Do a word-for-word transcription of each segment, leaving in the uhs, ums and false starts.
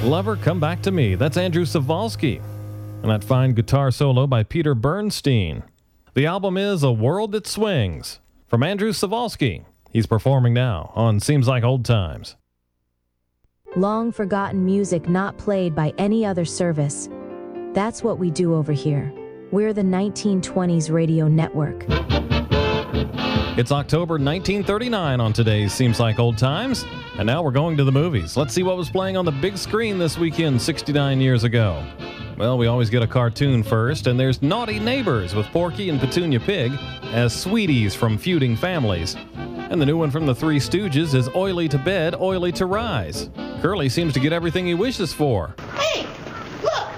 Lover, Come Back to Me. That's Andrew Savalsky. And that fine guitar solo by Peter Bernstein. The album is A World That Swings from Andrew Savalsky. He's performing now on Seems Like Old Times. Long forgotten music not played by any other service. That's what we do over here. We're the nineteen twenties Radio Network. It's October nineteen thirty-nine on today's Seems Like Old Times. And now we're going to the movies. Let's see what was playing on the big screen this weekend sixty-nine years ago. Well, we always get a cartoon first, and there's Naughty Neighbors with Porky and Petunia Pig as sweeties from feuding families. And the new one from the Three Stooges is Oily to Bed, Oily to Rise. Curly seems to get everything he wishes for. Hey, look!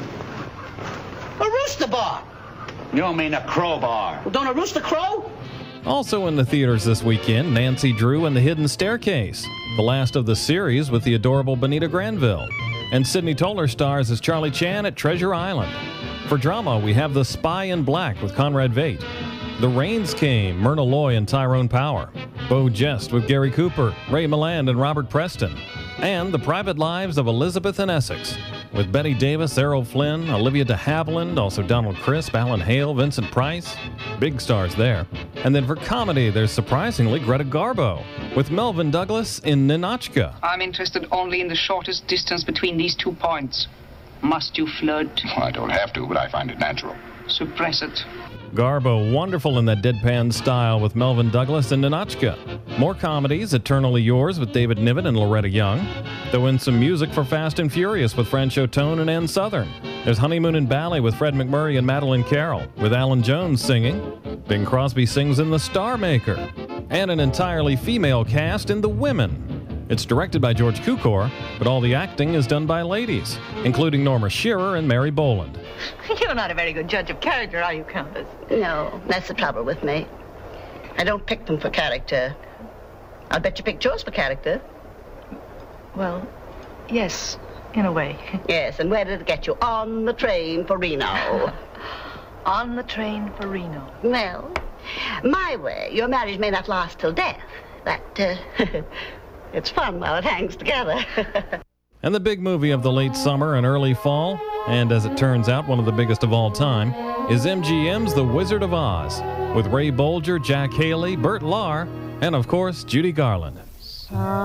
A rooster bar! You don't mean a crowbar. Well, don't a rooster crow? Also in the theaters this weekend, Nancy Drew and the Hidden Staircase, the last of the series with the adorable Benita Granville. And Sidney Toler stars as Charlie Chan at Treasure Island. For drama, we have The Spy in Black with Conrad Veidt. The Rains Came, Myrna Loy and Tyrone Power. Beau Geste with Gary Cooper, Ray Milland and Robert Preston. And The Private Lives of Elizabeth and Essex with Bette Davis, Errol Flynn, Olivia de Havilland, also Donald Crisp, Alan Hale, Vincent Price. Big stars there. And then for comedy, there's surprisingly Greta Garbo with Melvyn Douglas in Ninotchka. I'm interested only in the shortest distance between these two points. Must you flirt? Well, I don't have to, but I find it natural. Suppress it. Garbo wonderful in that deadpan style with Melvyn Douglas and Ninotchka. More comedies, Eternally Yours with David Niven and Loretta Young. Throw in some music for Fast and Furious with Francho Tone and Ann Southern. There's Honeymoon in Bali with Fred McMurray and Madeline Carroll, with Alan Jones singing. Bing Crosby sings in The Star Maker. And an entirely female cast in The Women. It's directed by George Cukor, but all the acting is done by ladies, including Norma Shearer and Mary Boland. You're not a very good judge of character, are you, Countess? No, that's the trouble with me. I don't pick them for character. I'll bet you picked yours for character. Well, yes, in a way. Yes, and where did it get you? On the train for Reno. On the train for Reno. Well, my way, your marriage may not last till death, but uh, it's fun while it hangs together. And the big movie of the late summer and early fall, and as it turns out, one of the biggest of all time, is M G M's The Wizard of Oz, with Ray Bolger, Jack Haley, Burt Lahr, and of course, Judy Garland.